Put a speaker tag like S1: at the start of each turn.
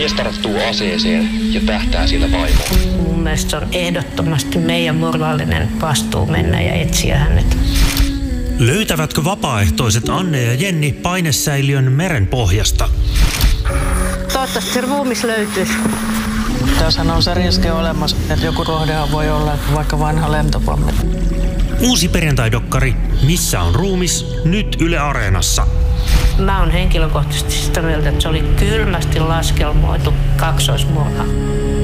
S1: Mies tarttuu aseeseen ja tähtää sillä vaimoon.
S2: Mun mielestä se on ehdottomasti meidän moraalinen vastuu mennä ja etsiä hänet.
S3: Löytävätkö vapaaehtoiset Anne ja Jenni painesäiliön meren pohjasta?
S2: Toivottavasti se ruumis löytyisi.
S4: Tässähän on se riski olemassa, että joku kohdehan voi olla vaikka vanha lentopommi.
S3: Uusi perjantaidokkari Missä on ruumis? Nyt Yle Areenassa.
S2: Mä oon henkilökohtaisesti sitä mieltä, että se oli kylmästi laskelmoitu kaksoismurha.